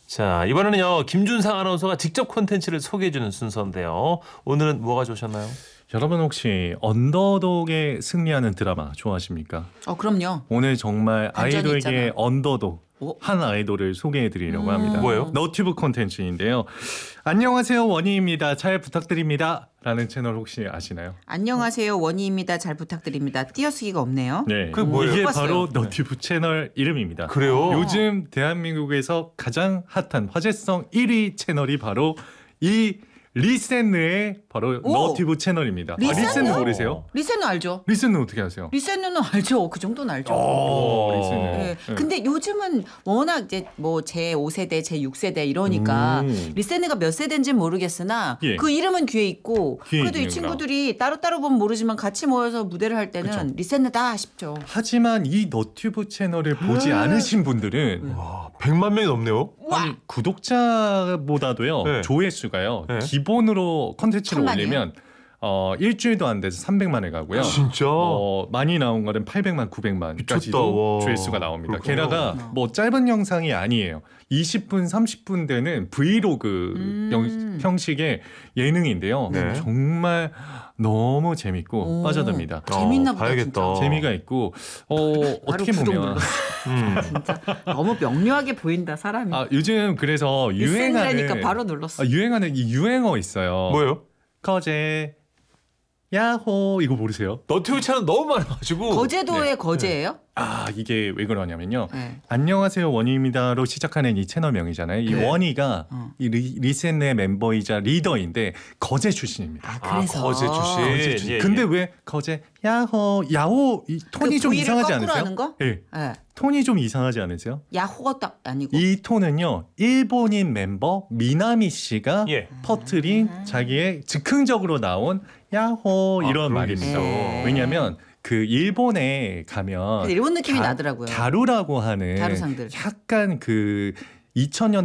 자, 이번에는요. 김준상 아나운서가 직접 콘텐츠를 소개해주는 순서인데요. 오늘은 뭐가 좋으셨나요? 여러분 혹시 언더독에 승리하는 드라마 좋아하십니까? 그럼요. 오늘 정말 반전이 아이돌계 있잖아. 언더독 오. 한 아이돌을 소개해드리려고 합니다. 뭐예요? 너튜브 콘텐츠인데요. 안녕하세요, 원희입니다. 잘 부탁드립니다. 라는 채널 혹시 아시나요? 안녕하세요, 원희입니다. 잘 부탁드립니다. 띄어쓰기가 없네요. 네, 그게 뭐예요? 이게 봤어요. 바로 너튜브 채널 이름입니다. 그래요? 요즘 대한민국에서 가장 핫한 화제성 1위 채널이 바로 이 리센느의 바로 오! 너튜브 채널입니다. 리센느? 리센느 모르세요? 리센은 알죠? 리센느 어떻게 아세요? 리센은 알죠. 그 정도는 알죠. 리센느. 네. 네. 근데 요즘은 워낙 이제 뭐 제 5세대, 제 6세대 이러니까 리센느가 몇 세대인지는 모르겠으나 예. 그 이름은 귀에 있고 귀에 그래도 이 있는구나. 친구들이 따로따로 보면 모르지만 같이 모여서 무대를 할 때는 그쵸. 리센느다 싶죠. 하지만 이 너튜브 채널을 보지 않으신 분들은 와, 100만 명이 넘네요. 아니, 구독자보다도요 네. 조회수가요 네. 기본으로 컨텐츠를 1000만이에요? 올리면 일주일도 안 돼서 300만에 가고요. 진짜? 많이 나온 거는 800만, 미쳤다. 900만까지도 와. 조회수가 나옵니다. 그렇구나. 게다가 뭐 짧은 영상이 아니에요. 20분, 30분 되는 브이로그 형식의 예능인데요. 네. 정말 너무 재밌고 오. 빠져듭니다. 재밌나 보다, 봐야겠다. 진짜. 재미가 있고 어떻게 구독 보면 눌렀어. 진짜 너무 명료하게 보인다 사람이. 요즘 그래서 리센느라니까 바로 눌렀어. 유행하는 이 유행어 있어요. 뭐예요? 거제 야호 이거 모르세요? 너튜브 채널 너무 많아가지고. 거제도의 거제예요? 이게 왜 그러냐면요. 네. 안녕하세요, 원희입니다로 시작하는 이 채널명이잖아요. 이 네. 원희가 이 리센의 멤버이자 리더인데 거제 출신입니다. 그래서 거제 출신. 거제 출신. 예, 예. 근데 왜 거제 야호 이 톤이 그 좀 V를 이상하지 거꾸로 않으세요? 하는 거? 네. 네. 톤이 좀 이상하지 않으세요? 야호가 딱 아니고. 이 톤은요 일본인 멤버 미나미 씨가 예. 퍼뜨린 자기의 즉흥적으로 나온 야호 이런 말입니다. 그러겠어. 왜냐하면 그 일본에 가면 일본 느낌이 나더라고요. 갸루라고 하는 갸루상들. 약간 그 2000년